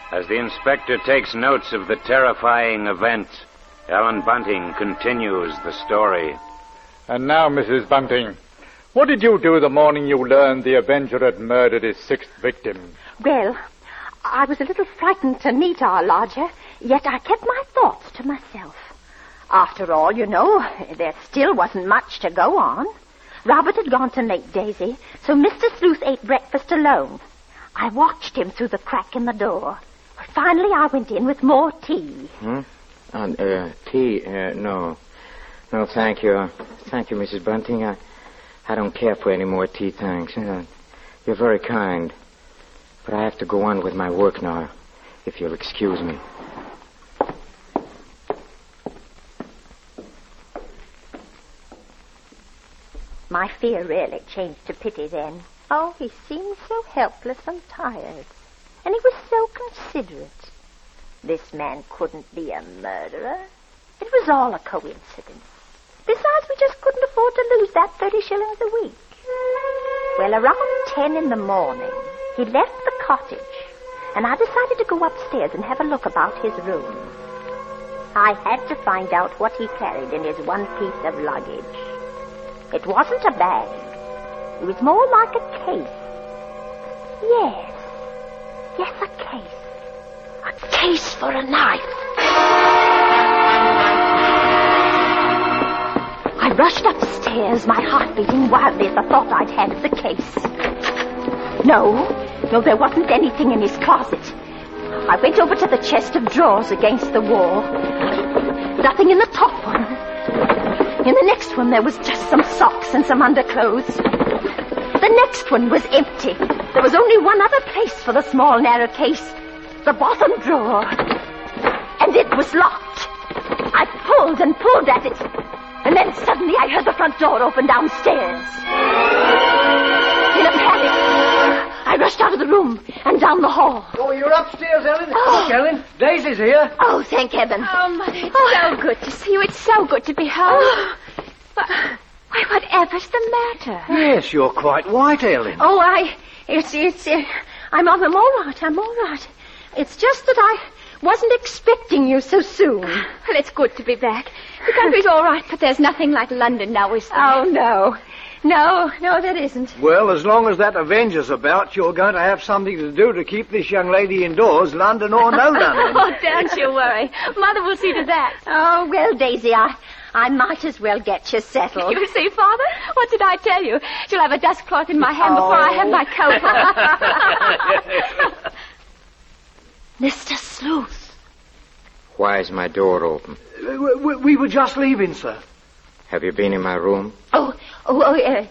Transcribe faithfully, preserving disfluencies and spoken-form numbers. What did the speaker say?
As the inspector takes notes of the terrifying event, Ellen Bunting continues the story. And now, Missus Bunting, what did you do the morning you learned the Avenger had murdered his sixth victim? Well, I was a little frightened to meet our lodger, yet I kept my thoughts to myself. After all, you know, there still wasn't much to go on. Robert had gone to make Daisy, so Mister Sleuth ate breakfast alone. I watched him through the crack in the door. Finally, I went in with more tea. Hmm? Uh, uh, tea? Uh, no. No, thank you. Thank you, Missus Bunting. I, I don't care for any more tea, thanks. Uh, you're very kind. But I have to go on with my work now, if you'll excuse me. My fear really changed to pity then. Oh, he seemed so helpless and tired. And he was so considerate. This man couldn't be a murderer. It was all a coincidence. Besides, we just couldn't afford to lose that thirty shillings a week. Well, around ten in the morning, he left the cottage, and I decided to go upstairs and have a look about his room. I had to find out what he carried in his one piece of luggage. It wasn't a bag. It was more like a case. Yes. Yes, a case. A case for a knife. I rushed upstairs, my heart beating wildly at the thought I'd had of the case. No, no, there wasn't anything in his closet. I went over to the chest of drawers against the wall. Nothing in the top one. In the next one, there was just some socks and some underclothes. The next one was empty. There was only one other place for the small, narrow case. The bottom drawer. And it was locked. I pulled and pulled at it. And then suddenly I heard the front door open downstairs. In a panic, I rushed out of the room and down the hall. Oh, you're upstairs, Ellen. Oh. Look, Ellen, Daisy's here. Oh, thank heaven. Oh, Mother, it's oh. so good to see you. It's so good to be home. Oh. But, why, whatever's the matter? Yes, you're quite white, Ellen. Oh, I... It's... it's uh, I'm, I'm all right. I'm all right. It's just that I wasn't expecting you so soon. Well, it's good to be back. The country's all right, but there's nothing like London now, is there? Oh, no. No, no, there isn't. Well, as long as that Avenger's about, you're going to have something to do to keep this young lady indoors, London or no London. Oh, don't you worry. Mother will see to that. Oh, well, Daisy, I... I might as well get you settled. You see, Father? What did I tell you? She'll have a dust cloth in my hand oh. before I have my coat on. Mister Sleuth. Why is my door open? We, we, we were just leaving, sir. Have you been in my room? Oh, oh, oh uh,